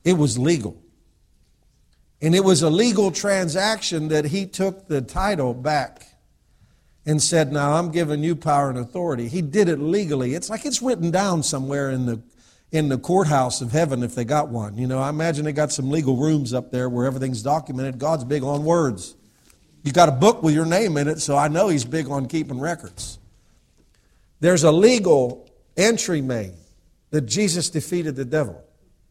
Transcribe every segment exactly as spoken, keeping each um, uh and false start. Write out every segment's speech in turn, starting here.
It was legal. And it was a legal transaction that he took the title back and said, now I'm giving you power and authority. He did it legally. It's like it's written down somewhere in the in the courthouse of heaven if they got one. You know, I imagine they got some legal rooms up there where everything's documented. God's big on words. You got a book with your name in it, so I know he's big on keeping records. There's a legal entry made that Jesus defeated the devil.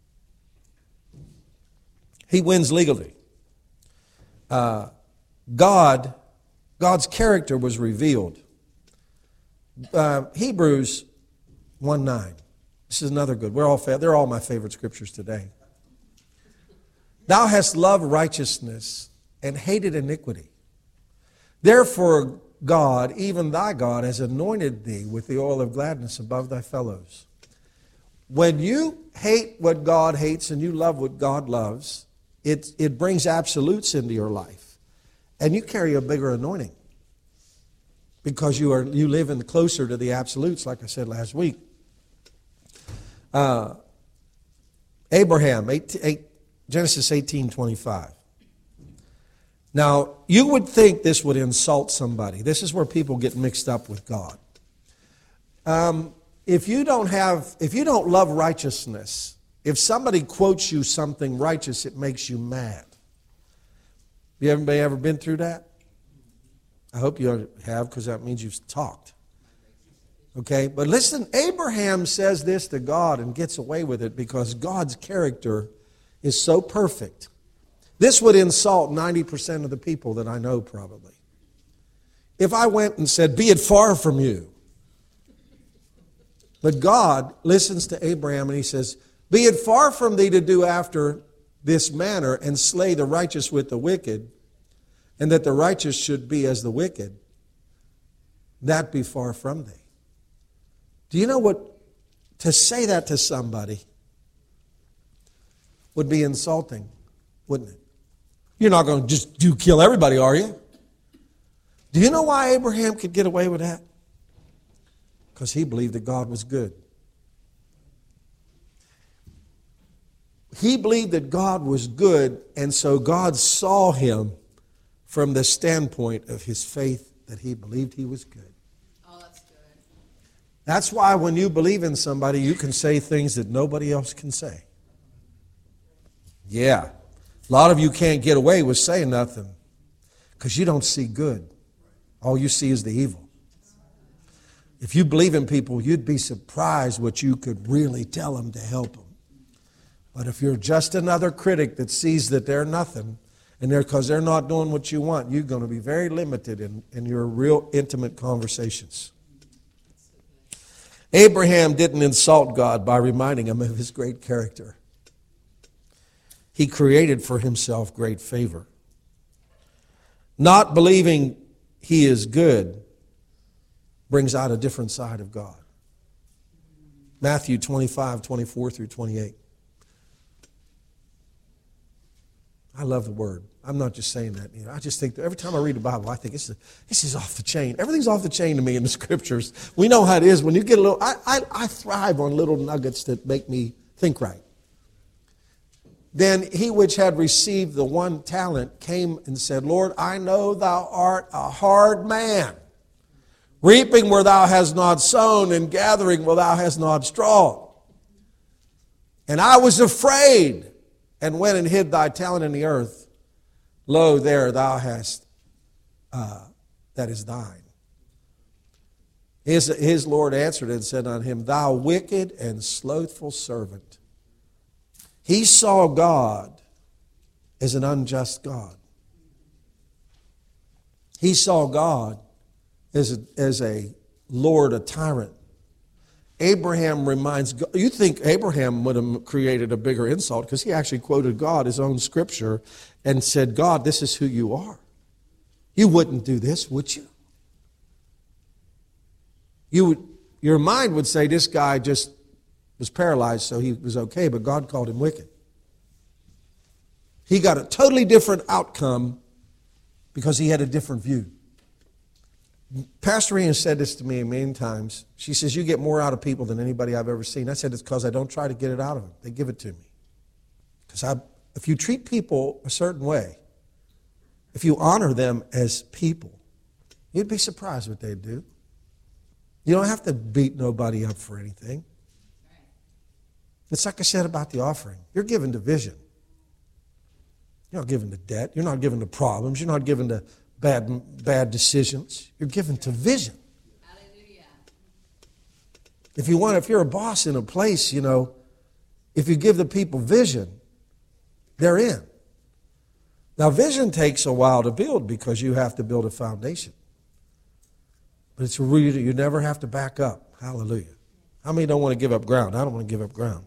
He wins legally. Uh, God, God's character was revealed. Uh, Hebrews one nine. This is another good. We're all fa- they're all my favorite scriptures today. Thou hast loved righteousness and hated iniquity. Therefore God, even thy God, has anointed thee with the oil of gladness above thy fellows. When you hate what God hates and you love what God loves, it, it brings absolutes into your life. And you carry a bigger anointing because you are you live in closer to the absolutes, like I said last week. Uh, Abraham, eight, eight, Genesis eighteen twenty-five. Now, you would think this would insult somebody. This is where people get mixed up with God. Um, if you don't have, if you don't love righteousness, if somebody quotes you something righteous, it makes you mad. You ever, ever been through that? I hope you have, because that means you've talked. Okay, but listen, Abraham says this to God and gets away with it because God's character is so perfect. This would insult ninety percent of the people that I know probably. If I went and said, be it far from you. But God listens to Abraham and he says, be it far from thee to do after this manner and slay the righteous with the wicked, and that the righteous should be as the wicked, that be far from thee. Do you know what? To say that to somebody would be insulting, wouldn't it? You're not going to just do kill everybody, are you? Do you know why Abraham could get away with that? Because he believed that God was good. He believed that God was good, and so God saw him from the standpoint of his faith that he believed he was good. Oh, that's good. That's why when you believe in somebody, you can say things that nobody else can say. Yeah. A lot of you can't get away with saying nothing because you don't see good. All you see is the evil. If you believe in people, you'd be surprised what you could really tell them to help them. But if you're just another critic that sees that they're nothing, and they're because they're not doing what you want, you're going to be very limited in, in your real intimate conversations. Abraham didn't insult God by reminding him of his great character. He created for himself great favor. Not believing he is good brings out a different side of God. Matthew twenty-five, twenty-four through twenty-eight. I love the word. I'm not just saying that. You know, I just think that every time I read the Bible, I think this is, this is off the chain. Everything's off the chain to me in the scriptures. We know how it is. When you get a little, I, I, I thrive on little nuggets that make me think right. Then he which had received the one talent came and said, Lord, I know thou art a hard man, reaping where thou hast not sown and gathering where thou hast not strawed. And I was afraid and went and hid thy talent in the earth. Lo, there thou hast, uh, that is thine. His, his Lord answered and said unto him, thou wicked and slothful servant. He saw God as an unjust God. He saw God as a, as a Lord, a tyrant. Abraham reminds God. You think Abraham would have created a bigger insult because he actually quoted God, his own scripture, and said, God, this is who you are. You wouldn't do this, would you? You would, your mind would say this guy just was paralyzed, so he was okay, but God called him wicked. He got a totally different outcome because he had a different view. Pastor Ian said this to me many times. She says, you get more out of people than anybody I've ever seen. I said, it's because I don't try to get it out of them. They give it to me. So I, if you treat people a certain way, if you honor them as people, you'd be surprised what they'd do. You don't have to beat nobody up for anything. It's like I said about the offering. You're given to vision. You're not given to debt. You're not given to problems. You're not given to bad, bad decisions. You're given to vision. Hallelujah. If you want, if you're a boss in a place, you know, if you give the people vision, they're in. Now, vision takes a while to build because you have to build a foundation. But it's really, you never have to back up. Hallelujah. How many don't want to give up ground? I don't want to give up ground.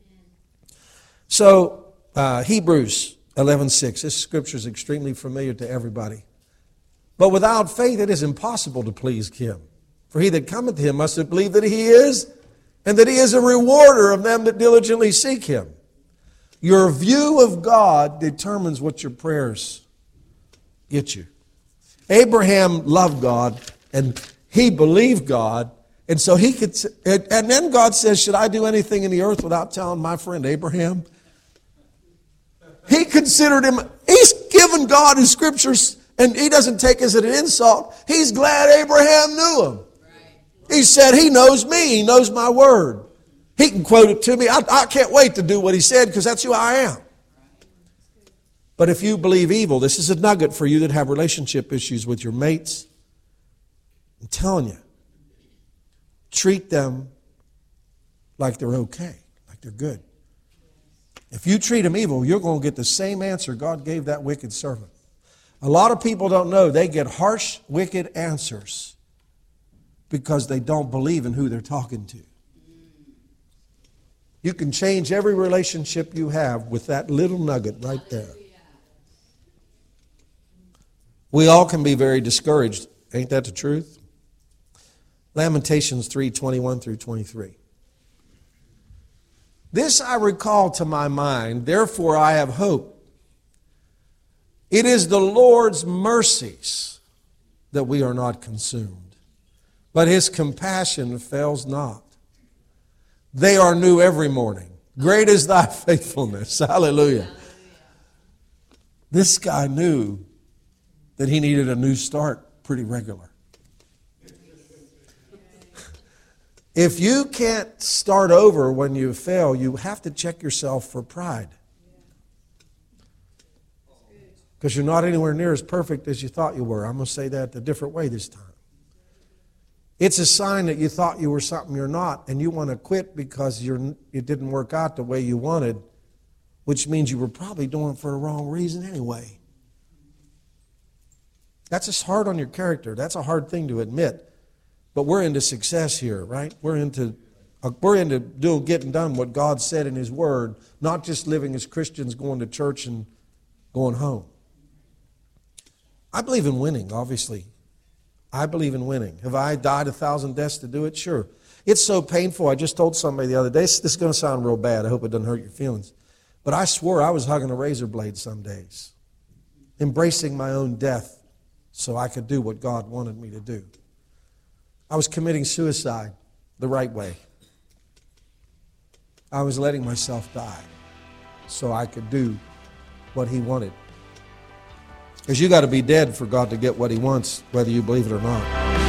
So, uh, Hebrews eleven six. This scripture is extremely familiar to everybody. But without faith it is impossible to please him. For he that cometh to him must believe that he is, and that he is a rewarder of them that diligently seek him. Your view of God determines what your prayers get you. Abraham loved God, and he believed God, and so he could, and then God says, should I do anything in the earth without telling my friend Abraham? He considered him, he's given God his scriptures, and he doesn't take it as an insult. He's glad Abraham knew him. He said, he knows me, he knows my word. He can quote it to me. I, I can't wait to do what he said because that's who I am. But if you believe evil, this is a nugget for you that have relationship issues with your mates. I'm telling you, treat them like they're okay, like they're good. If you treat them evil, you're going to get the same answer God gave that wicked servant. A lot of people don't know they get harsh, wicked answers because they don't believe in who they're talking to. You can change every relationship you have with that little nugget right there. We all can be very discouraged. Ain't that the truth? Lamentations three twenty-one through twenty-three. This I recall to my mind, therefore I have hope. It is the Lord's mercies that we are not consumed, but his compassion fails not. They are new every morning. Great is thy faithfulness. Hallelujah. This guy knew that he needed a new start pretty regular. If you can't start over when you fail, you have to check yourself for pride. Because you're not anywhere near as perfect as you thought you were. I'm going to say that a different way this time. It's a sign that you thought you were something you're not, and you want to quit because you're, it didn't work out the way you wanted, which means you were probably doing it for the wrong reason anyway. That's just hard on your character. That's a hard thing to admit. But we're into success here, right? We're into uh, we're into doing, getting done what God said in his word, not just living as Christians, going to church and going home. I believe in winning, obviously. I believe in winning. Have I died a thousand deaths to do it? Sure. It's so painful. I just told somebody the other day, this is going to sound real bad. I hope it doesn't hurt your feelings. But I swore I was hugging a razor blade some days, embracing my own death so I could do what God wanted me to do. I was committing suicide the right way. I was letting myself die so I could do what he wanted. Because you got to be dead for God to get what he wants, whether you believe it or not.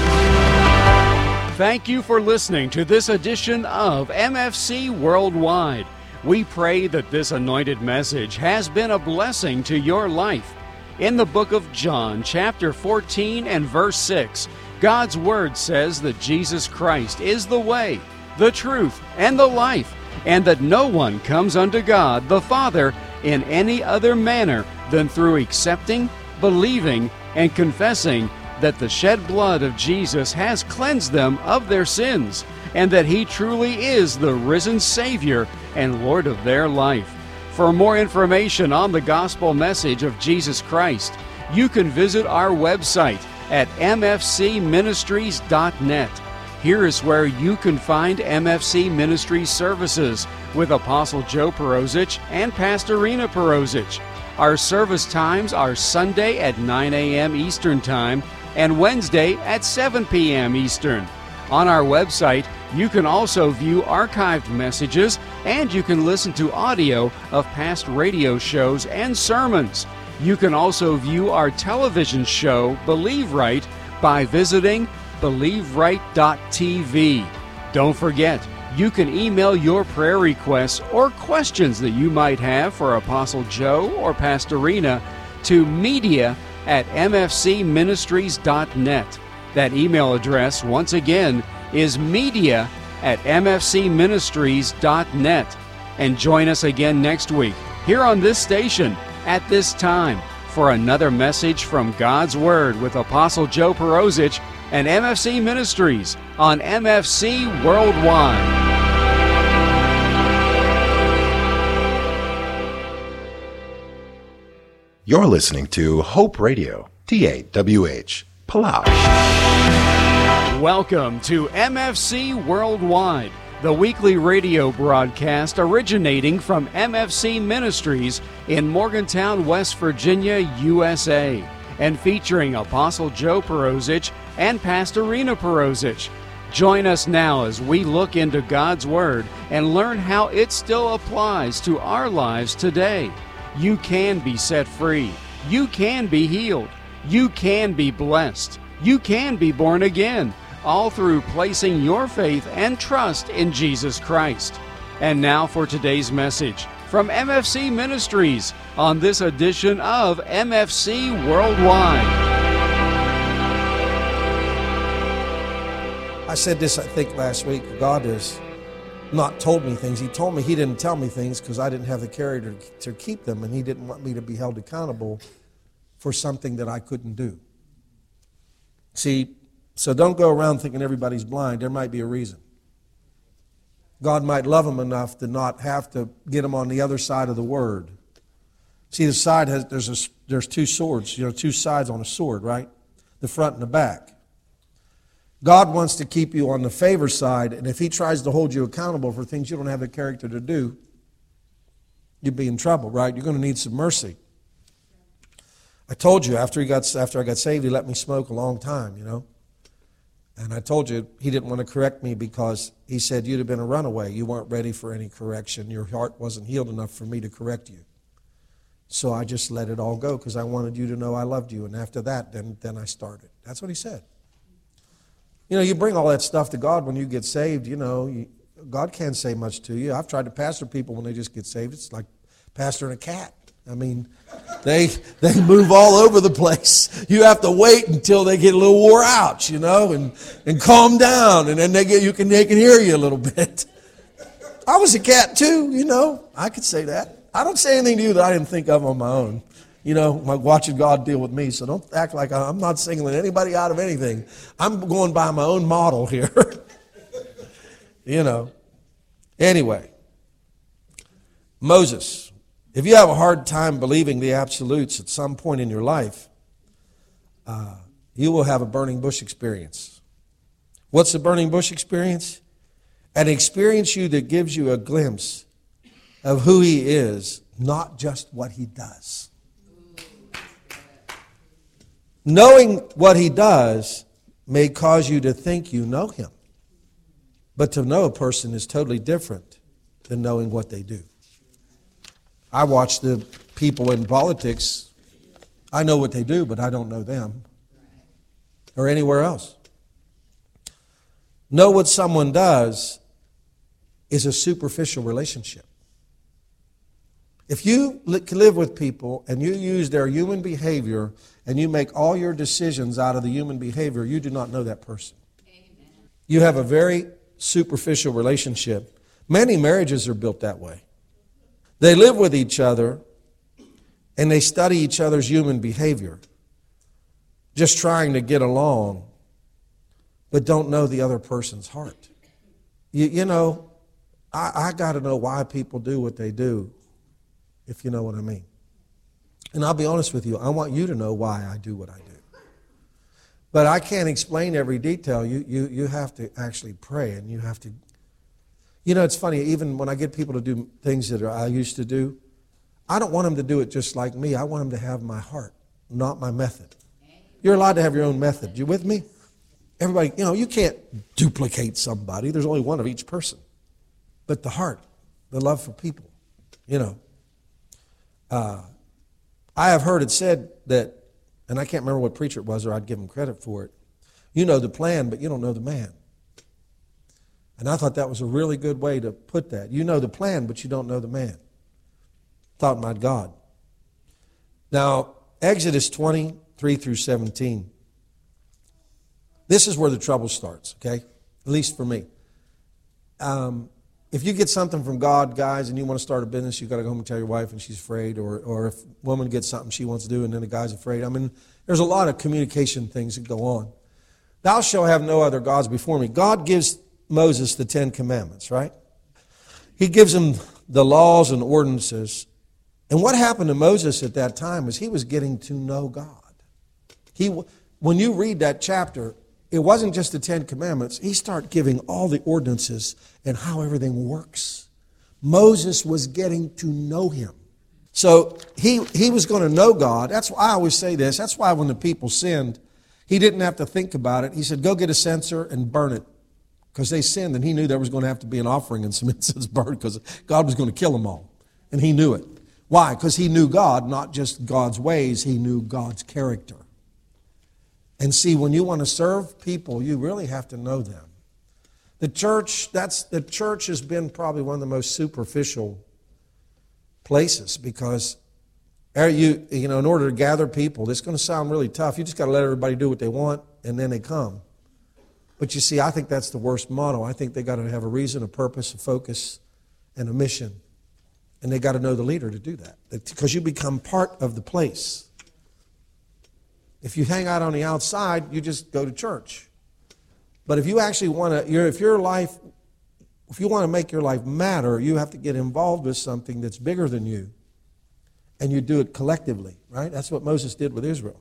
Thank you for listening to this edition of M F C Worldwide. We pray that this anointed message has been a blessing to your life. In the book of John, chapter fourteen and verse six, God's Word says that Jesus Christ is the way, the truth, and the life, and that no one comes unto God the Father in any other manner than through accepting, believing, and confessing that the shed blood of Jesus has cleansed them of their sins, and that he truly is the risen Savior and Lord of their life. For more information on the gospel message of Jesus Christ, you can visit our website at m f c ministries dot net. Here is where you can find M F C Ministries services with Apostle Joe Perosic and Pastor Rena Perosic. Our service times are Sunday at nine a.m. Eastern Time and Wednesday at seven p.m. Eastern. On our website, you can also view archived messages and you can listen to audio of past radio shows and sermons. You can also view our television show, Believe Right, by visiting believe right dot t v. Don't forget, you can email your prayer requests or questions that you might have for Apostle Joe or Pastorina to media at m f c ministries dot net. That email address, once again, is media at m f c ministries dot net. And join us again next week here on this station at this time for another message from God's Word with Apostle Joe Perosic and M F C Ministries on M F C Worldwide. You're listening to Hope Radio, T A W H, Palau. Welcome to M F C Worldwide, the weekly radio broadcast originating from M F C Ministries in Morgantown, West Virginia, U S A, and featuring Apostle Joe Perosic and Pastorina Perosic. Join us now as we look into God's Word and learn how it still applies to our lives today. You can be set free. You can be healed. You can be blessed. You can be born again, all through placing your faith and trust in Jesus Christ. And now for today's message from M F C Ministries on this edition of M F C Worldwide. I said this, I think, last week. God has not told me things. He told me He didn't tell me things because I didn't have the character to keep them, and He didn't want me to be held accountable for something that I couldn't do. See, so don't go around thinking everybody's blind. There might be a reason. God might love them enough to not have to get them on the other side of the Word. See, the side has, there's, a, there's two swords, you know, two sides on a sword, right? The front and the back. God wants to keep you on the favor side, and if He tries to hold you accountable for things you don't have the character to do, you'd be in trouble, right? You're going to need some mercy. I told you after he got after I got saved, He let me smoke a long time, you know. And I told you He didn't want to correct me because He said you'd have been a runaway. You weren't ready for any correction. Your heart wasn't healed enough for me to correct you. So I just let it all go because I wanted you to know I loved you. And after that, then, then I started. That's what He said. You know, you bring all that stuff to God when you get saved, you know, you, God can't say much to you. I've tried to pastor people when they just get saved. It's like pastoring a cat. I mean, they they move all over the place. You have to wait until they get a little wore out, you know, and, and calm down, and then they get you can they can hear you a little bit. I was a cat too, you know. I could say that. I don't say anything to you that I didn't think of on my own. You know, like watching God deal with me. So don't act like I'm not singling anybody out of anything. I'm going by my own model here. You know. Anyway, Moses. If you have a hard time believing the absolutes at some point in your life, uh, you will have a burning bush experience. What's the burning bush experience? An experience you that gives you a glimpse of who He is, not just what He does. Knowing what He does may cause you to think you know Him. But to know a person is totally different than knowing what they do. I watch the people in politics. I know what they do, but I don't know them. Or anywhere else. Know what someone does is a superficial relationship. If you live with people and you use their human behavior and you make all your decisions out of the human behavior, you do not know that person. Amen. You have a very superficial relationship. Many marriages are built that way. They live with each other and they study each other's human behavior, just trying to get along, but don't know the other person's heart. You, you know, I, I got to know why people do what they do, if you know what I mean. And I'll be honest with you, I want you to know why I do what I do. But I can't explain every detail. You, you, you have to actually pray, and you have to... You know, it's funny, even when I get people to do things that I used to do, I don't want them to do it just like me. I want them to have my heart, not my method. You're allowed to have your own method. You with me? Everybody, you know, you can't duplicate somebody. There's only one of each person. But the heart, the love for people, you know. Uh, I have heard it said that, and I can't remember what preacher it was, or I'd give him credit for it. You know the plan, but you don't know the man. And I thought that was a really good way to put that. You know the plan, but you don't know the man. Thought, my God. Now, Exodus twenty-three through seventeen. This is where the trouble starts, okay? At least for me. Um, if you get something from God, guys, and you want to start a business, you've got to go home and tell your wife and she's afraid. Or, or if a woman gets something she wants to do and then the guy's afraid. I mean, there's a lot of communication things that go on. Thou shalt have no other gods before me. God gives Moses the Ten Commandments, right? He gives him the laws and ordinances. And what happened to Moses at that time is he was getting to know God. He, when you read that chapter, it wasn't just the Ten Commandments. He started giving all the ordinances and how everything works. Moses was getting to know him. So he, he was going to know God. That's why I always say this. That's why when the people sinned, he didn't have to think about it. He said, go get a censer and burn it. Because they sinned, and he knew there was going to have to be an offering and some incense burned because God was going to kill them all. And he knew it. Why? Because he knew God, not just God's ways. He knew God's character. And see, when you want to serve people, you really have to know them. The church, that's the church has been probably one of the most superficial places because you, you know, in order to gather people, it's going to sound really tough. You just got to let everybody do what they want, and then they come. But you see, I think that's the worst model. I think they got to have a reason, a purpose, a focus, and a mission. And they got to know the leader to do that. Because you become part of the place. If you hang out on the outside, you just go to church. But if you actually want to, if your life, if you want to make your life matter, you have to get involved with something that's bigger than you. And you do it collectively, right? That's what Moses did with Israel.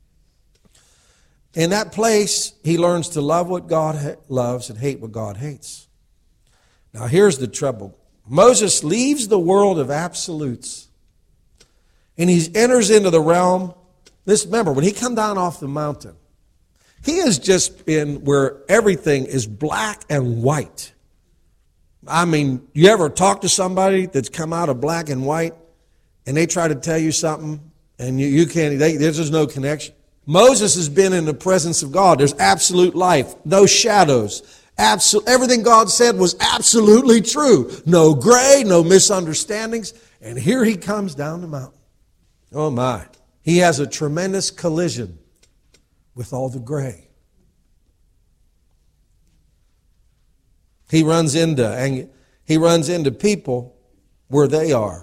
In that place, he learns to love what God loves and hate what God hates. Now, here's the trouble. Moses leaves the world of absolutes, and he enters into the realm. This, remember, when he come down off the mountain, he has just been where everything is black and white. I mean, you ever talk to somebody that's come out of black and white, and they try to tell you something, and you, you can't, they, there's just no connection. Moses has been in the presence of God. There's absolute life, no shadows. Absol- everything God said was absolutely true. No gray, no misunderstandings. And here he comes down the mountain. Oh my. He has a tremendous collision with all the gray. He runs into, and he runs into people where they are.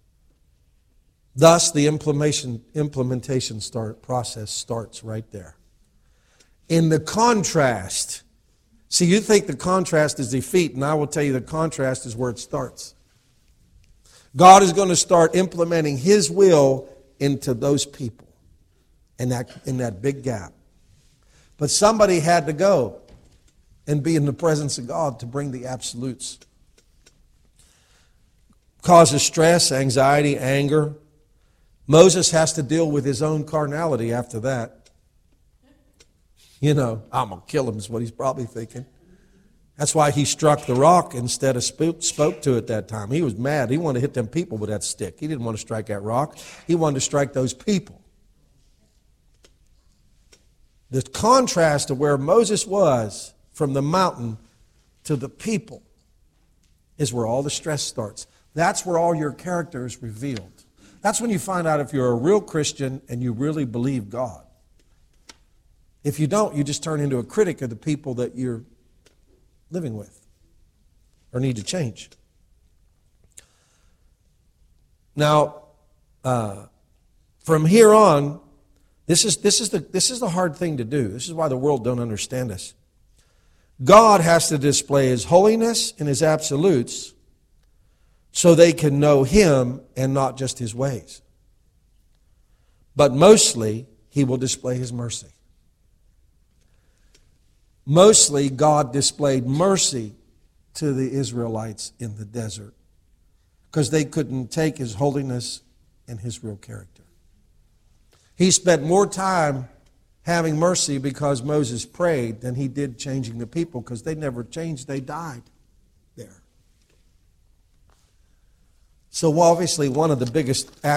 Thus, the implementation, implementation start, process starts right there. In the contrast, see, you think the contrast is defeat, and I will tell you the contrast is where it starts. God is going to start implementing His will into those people in that, in that big gap. But somebody had to go and be in the presence of God to bring the absolutes. Causes stress, anxiety, anger. Moses has to deal with his own carnality after that. You know, I'm going to kill him is what he's probably thinking. That's why he struck the rock instead of spoke, spoke to it that time. He was mad. He wanted to hit them people with that stick. He didn't want to strike that rock. He wanted to strike those people. The contrast of where Moses was from the mountain to the people is where all the stress starts. That's where all your character is revealed. That's when you find out if you're a real Christian and you really believe God. If you don't, you just turn into a critic of the people that you're living with or need to change. Now, uh, from here on, this is this is the this is the hard thing to do. This is why the world don't understand us. God has to display His holiness and His absolutes so they can know Him and not just His ways. But mostly, He will display His mercy. Mostly, God displayed mercy to the Israelites in the desert because they couldn't take His holiness and His real character. He spent more time having mercy because Moses prayed than He did changing the people because they never changed, they died there. So obviously one of the biggest